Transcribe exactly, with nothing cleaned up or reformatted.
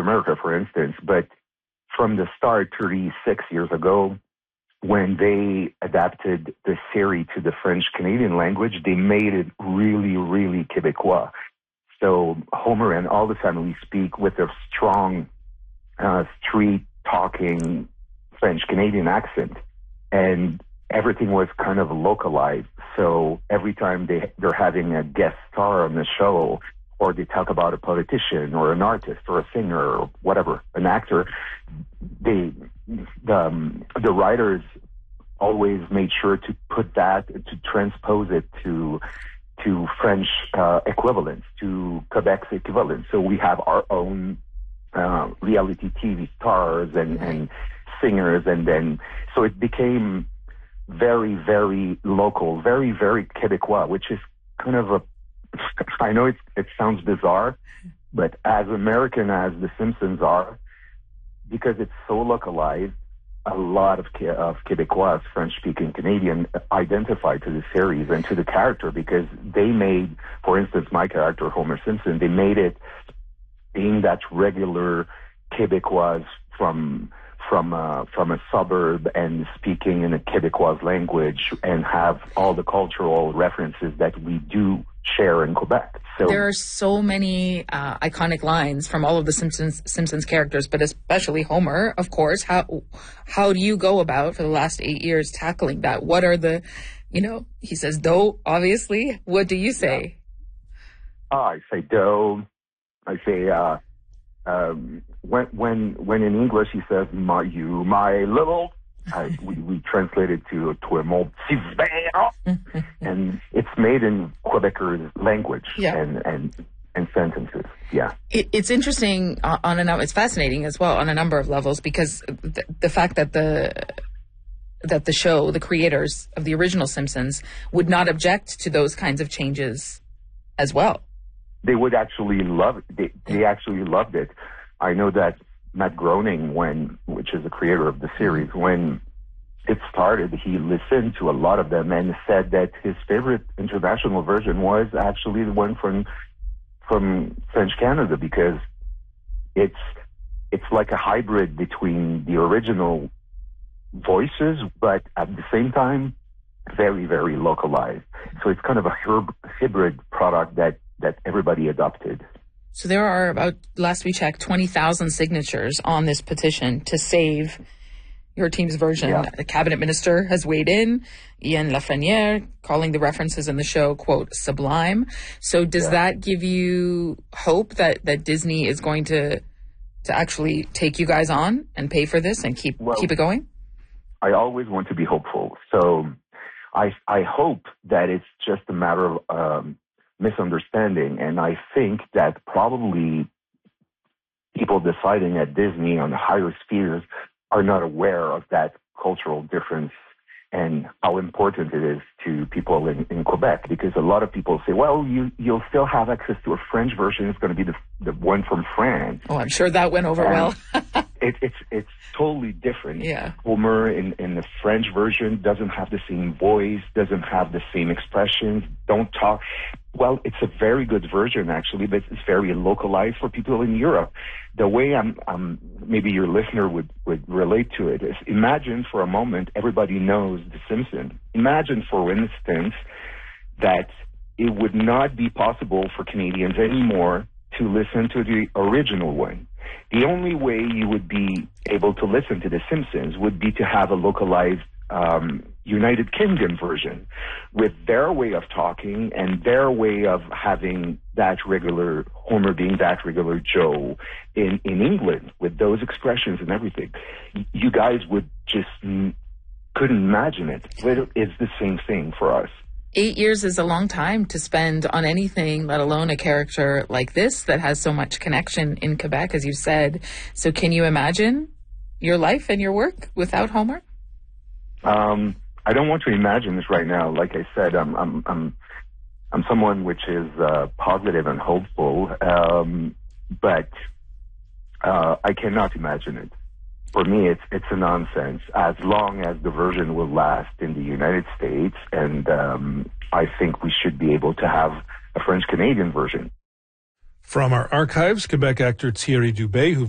America, for instance. But from the start, thirty-six years ago, when they adapted the series to the French-Canadian language, they made it really, really Québécois. So Homer and all the family speak with a strong uh, street-talking French-Canadian accent. And everything was kind of localized. So every time they, they're having a guest star on the show, or they talk about a politician or an artist or a singer or whatever, an actor, they, the, um, the writers always made sure to put that, to transpose it to to French uh, equivalents, to Quebec's equivalent. So we have our own uh, reality T V stars and, and singers, and then, so it became very, very local, very, very Québécois, which is kind of a, I know it, it sounds bizarre, but as American as The Simpsons are, because it's so localized, a lot of, of Québécois, French-speaking Canadian, identify to the series and to the character, because they made, for instance, my character, Homer Simpson, they made it being that regular Québécois from from uh, from a suburb and speaking in a Québécois language and have all the cultural references that we do share in Quebec. So there are so many uh, iconic lines from all of the Simpsons Simpsons characters, but especially Homer, of course. How how do you go about, for the last eight years, tackling that? What are the, you know, he says dough, obviously. What do you say? Yeah. Uh, I say dough. I say uh, um, when when when in English he says my you my little. I, we, we translate it to to mon petit verre, and it's made in Quebecers language yeah. and, and and sentences. Yeah, it, it's interesting on a it's fascinating as well on a number of levels, because the, the fact that the that the show, the creators of the original Simpsons, would not object to those kinds of changes as well. They would actually love it. They, they actually loved it. I know that Matt Groening, when, which is the creator of the series, when it started, he listened to a lot of them and said that his favorite international version was actually the one from from French Canada, because it's it's like a hybrid between the original voices, but at the same time, very, very localized. So it's kind of a hybrid product that, that everybody adopted. So there are about, last we checked, twenty thousand signatures on this petition to save your team's version. Yeah. The cabinet minister has weighed in, Ian Lafreniere, calling the references in the show, quote, sublime. So does yeah. that give you hope that, that Disney is going to to actually take you guys on and pay for this and keep well, keep it going? I always want to be hopeful. So I I hope that it's just a matter of um, misunderstanding, and I think that probably people deciding at Disney on the higher spheres are not aware of that cultural difference and how important it is to people in, in Quebec, because a lot of people say, well, you, you'll still have access to a French version. It's going to be the, the one from France. Oh, I'm sure that went over and well. it, it's it's totally different. Yeah. Homer in, in the French version doesn't have the same voice, doesn't have the same expressions, don't talk. Well, it's a very good version, actually, but it's very localized for people in Europe. The way I'm, um, maybe your listener would, would relate to it is, imagine for a moment everybody knows The Simpsons. Imagine, for instance, that it would not be possible for Canadians anymore to listen to the original one. The only way you would be able to listen to The Simpsons would be to have a localized um, United Kingdom version with their way of talking and their way of having that regular Homer being that regular Joe in, in England with those expressions and everything. You guys would just mm, couldn't imagine it. But it's the same thing for us. Eight years is a long time to spend on anything, let alone a character like this that has so much connection in Quebec, as you said. So can you imagine your life and your work without Homer? Um, I don't want to imagine this right now. Like I said, I'm I'm I'm I'm someone which is uh, positive and hopeful, um, but uh, I cannot imagine it. For me, it's it's a nonsense. As long as the version will last in the United States, and um, I think we should be able to have a French-Canadian version. From our archives, Quebec actor Thierry Dubé, who